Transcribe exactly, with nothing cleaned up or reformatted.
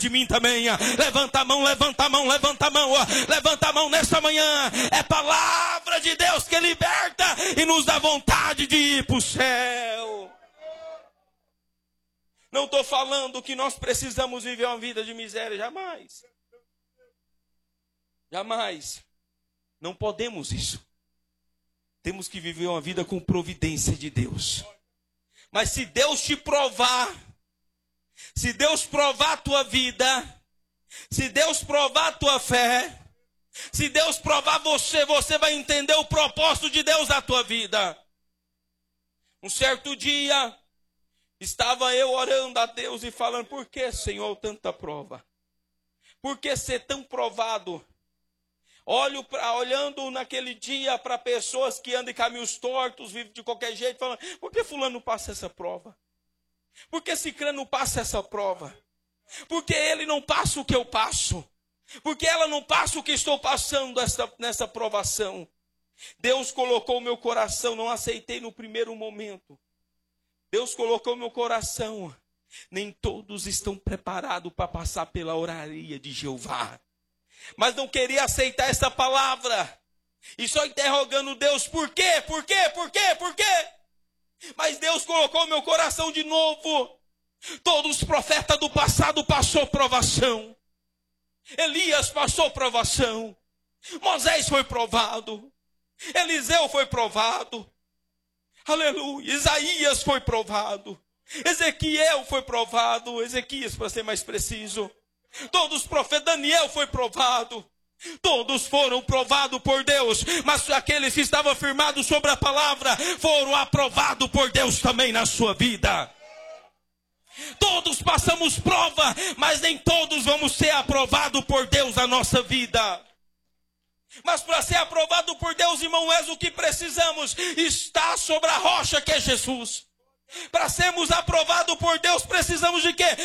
de mim também. Levanta a mão, levanta a mão, levanta a mão, levanta a mão nesta manhã. É palavra de Deus que liberta e nos dá vontade de ir para o céu. Não estou falando que nós precisamos viver uma vida de miséria, jamais. Jamais. Não podemos isso. Temos que viver uma vida com providência de Deus. Mas se Deus te provar, se Deus provar a tua vida, se Deus provar a tua fé, se Deus provar você, você vai entender o propósito de Deus na tua vida. Um certo dia, estava eu orando a Deus e falando: por que, Senhor, tanta prova? Por que ser tão provado? Olho pra, olhando naquele dia para pessoas que andam em caminhos tortos, vivem de qualquer jeito, falando: por que fulano não passa essa prova? Por que ciclano não passa essa prova? Por que ele não passa o que eu passo? Por que ela não passa o que estou passando nessa, nessa provação? Deus colocou o meu coração, não aceitei no primeiro momento. Deus colocou o meu coração. Nem todos estão preparados para passar pela oraria de Jeová. Mas não queria aceitar essa palavra. E só interrogando Deus: por quê? Por quê? Por quê? Por quê? Mas Deus colocou no meu coração de novo. Todos os profetas do passado passou provação. Elias passou provação. Moisés foi provado. Eliseu foi provado. Aleluia. Isaías foi provado. Ezequiel foi provado. Ezequias, para ser mais preciso. Todos os profetas, Daniel foi provado. Todos foram provados por Deus. Mas aqueles que estavam firmados sobre a palavra foram aprovados por Deus também na sua vida. Todos passamos prova, mas nem todos vamos ser aprovados por Deus na nossa vida. Mas para ser aprovado por Deus, irmão, é o que precisamos: estar sobre a rocha que é Jesus. Para sermos aprovados por Deus, precisamos de quê?